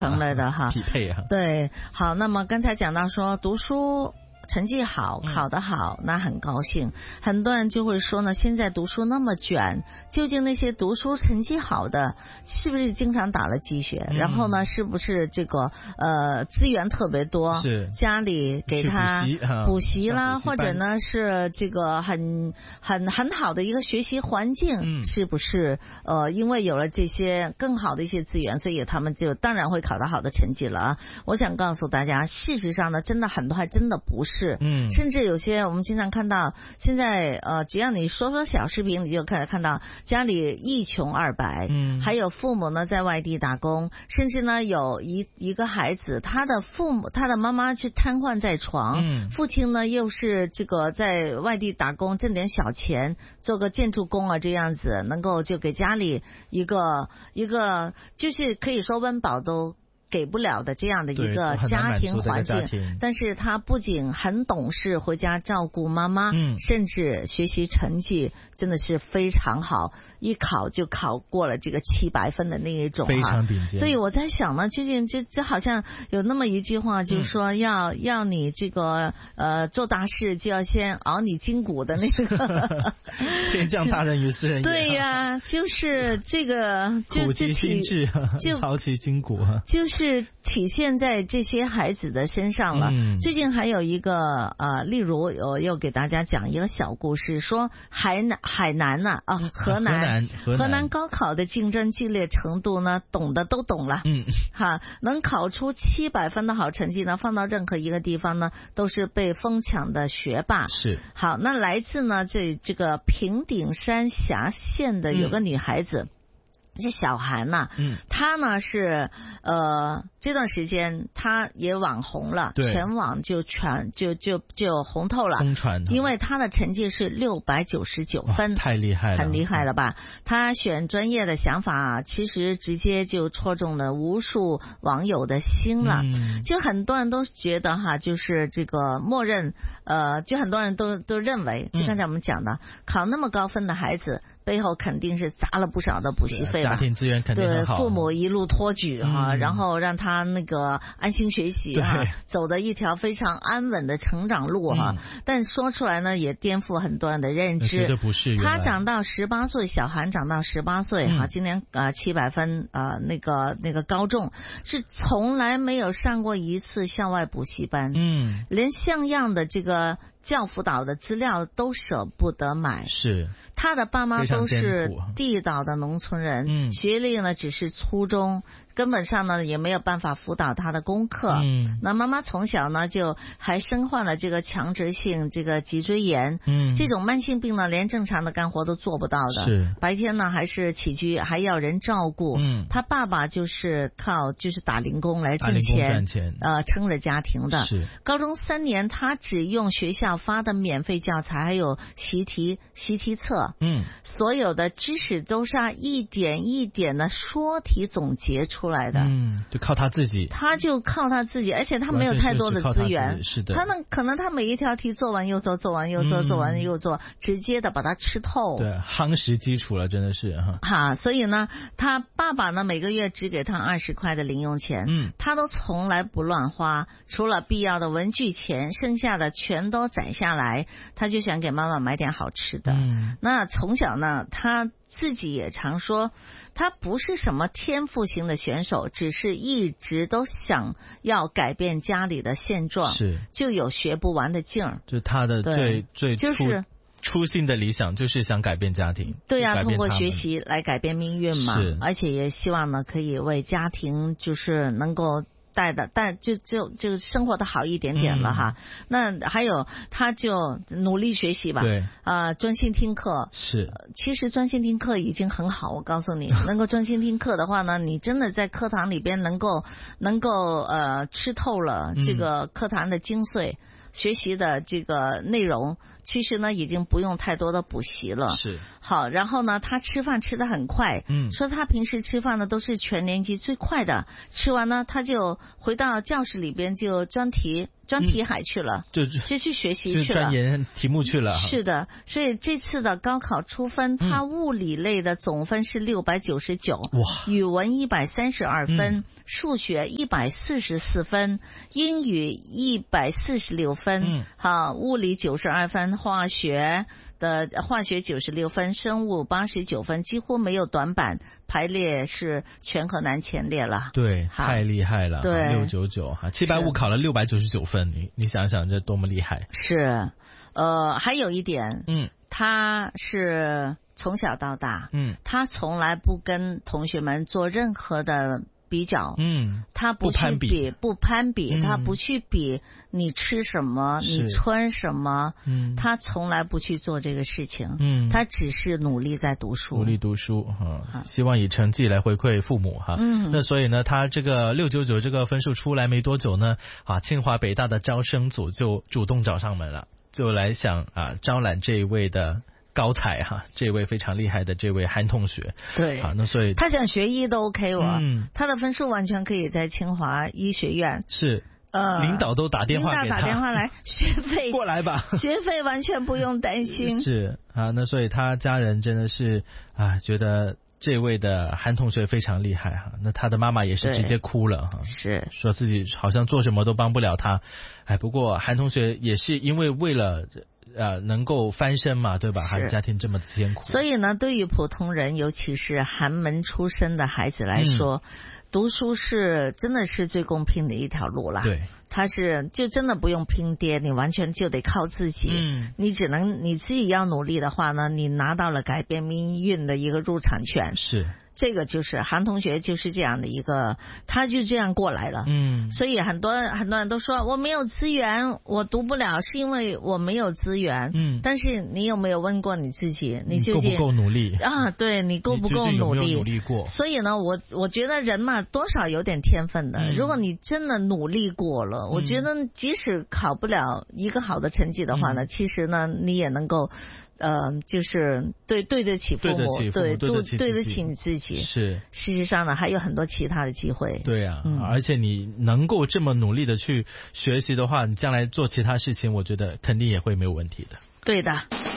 成了的哈， 匹配啊。 对，好，那么刚才讲到说读书成绩好，考得好，那很高兴。很多人就会说呢，现在读书那么卷，究竟那些读书成绩好的，是不是经常打了鸡血？然后呢，是不是这个资源特别多， 是家里给他补习啦，或者呢是这个很好的一个学习环境，是不是因为有了这些更好的一些资源，所以他们就当然会考到好的成绩了啊。我想告诉大家，事实上呢，真的很多还真的不是。甚至有些我们经常看到，现在只要你说小视频，你就可以看到家里一穷二白，还有父母呢在外地打工，甚至呢有一个孩子，他的妈妈就瘫痪在床，父亲呢又是这个在外地打工挣点小钱，做个建筑工啊这样子，能够就给家里一个就是可以说温饱都给不了的这样的一个家庭环境，但是他不仅很懂事，回家照顾妈妈，甚至学习成绩真的是非常好，一考就考过了这个700分的那一种， 非常顶尖。 所以我在想呢，究竟这好像有那么一句话，就是说要你这个做大事就要先熬你筋骨的那个天降大任于斯人也。 对呀，就是这个苦其心志，劳其筋骨， 就是体现在这些孩子的身上了。最近还有一个例如我又给大家讲一个小故事，说海南呢河南高考的竞争激烈程度呢，懂的都懂了。能考出700分的好成绩呢，放到任何一个地方呢，都是被疯抢的学霸。是。好，那来自呢这个平顶山峡县的有个女孩子。这小韩呐，他呢是这段时间他也网红了，全网就红透了，疯传。因为他的成绩是699分，太厉害了，很厉害了吧？他选专业的想法其实直接就戳中了无数网友的心了。就很多人都觉得哈，就是这个默认就很多人都认为，就刚才我们讲的，考那么高分的孩子背后肯定是砸了不少的补习费， 家庭资源肯定很好， 对，父母一路托举然后让他那个安心学习走的一条非常安稳的成长路但说出来呢，也颠覆很多人的认知。 绝对不是。 他长到18岁，小韩长到18岁今年700分那个高中，是从来没有上过一次校外补习班，连像样的这个教辅导的资料都舍不得买。是。他的爸妈都是地道的农村人，学历呢只是初中，根本上呢也没有办法辅导他的功课。那妈妈从小呢就还身患了这个强直性这个脊椎炎，这种慢性病呢连正常的干活都做不到的，是白天呢还是起居还要人照顾。他爸爸就是靠打零工来挣钱，撑着家庭的。是。高中3年他只用学校发的免费教材还有习题册，所有的知识都是他一点一点的说题总结出来的。 就靠他自己， 而且他没有太多的资源。 是的。 可能他每一条题做完又做，做完又做，做完又做，直接的把它吃透。 对，夯实基础了，真的是所以呢，他爸爸呢每个月只给他20块的零用钱，他都从来不乱花，除了必要的文具钱，剩下的全都攒下来，他就想给妈妈买点好吃的。那从小呢，他自己也常说，他不是什么天赋型的选手，只是一直都想要改变家里的现状，是就有学不完的劲儿。 就他的最初心的理想就是想改变家庭。 对呀，通过学习来改变命运嘛。而且也希望呢，可以为家庭就是能够但就生活的好一点点了哈。那还有他就努力学习吧，对专心听课。是，其实专心听课已经很好，我告诉你，能够专心听课的话呢，你真的在课堂里边能够吃透了这个课堂的精髓。学习的这个内容其实呢已经不用太多的补习了。是。好，然后呢他吃饭吃得很快，说他平时吃饭呢都是全年级最快的，吃完呢他就回到教室里边就专题专题海去了，就去学习去了， 就钻研题目去了。 是的，所以这次的高考出分，他物理类的总分是699，语文132分，数学144分，英语146分，物理92分，化学96分，生物89分，几乎没有短板，排列是全河南前列了。 对，太厉害了。 对 ，699哈，750考了699分，你想想这多么厉害。 是，还有一点，他是从小到大，他从来不跟同学们做任何的比较，他不攀比，他不去比你吃什么，你穿什么，他从来不去做这个事情，他只是努力在读书， 希望以成绩来回馈父母哈。那所以呢，他这个699这个分数出来没多久呢，清华北大的招生组就主动找上门了，就来想招揽这一位的高才哈，这位非常厉害的这位韩同学。 对， 那所以他想学医都 OK 了，他的分数完全可以在清华医学院。 是，领导都打电话给他， 打电话来，学费过来吧， 学费完全不用担心。 是那所以他家人真的是觉得这位的韩同学非常厉害哈，那他的妈妈也是直接哭了哈， 是说自己好像做什么都帮不了他。不过韩同学也是因为了能够翻身嘛，对吧？韩家庭这么艰苦， 所以呢，对于普通人，尤其是寒门出身的孩子来说，读书是真的是最公平的一条路啦。 对， 他是就真的不用拼爹，你完全就得靠自己。你只能你自己要努力的话呢，你拿到了改变命运的一个入场券。 是。 这个就是韩同学就是这样的一个，他就这样过来了。所以很多人都说我没有资源，我读不了，是因为我没有资源。但是你有没有问过你自己，你究竟够不够努力对，你够不够努力？ 有没有努力过？ 所以呢，我觉得人嘛，多少有点天分的。如果你真的努力过了，我觉得即使考不了一个好的成绩的话呢，其实呢，你也能够。就是对得起父母，对得起你自己。 是， 事实上呢，还有很多其他的机会。 对啊，而且你能够这么努力的去学习的话，你将来做其他事情，我觉得肯定也会没有问题的。 对的。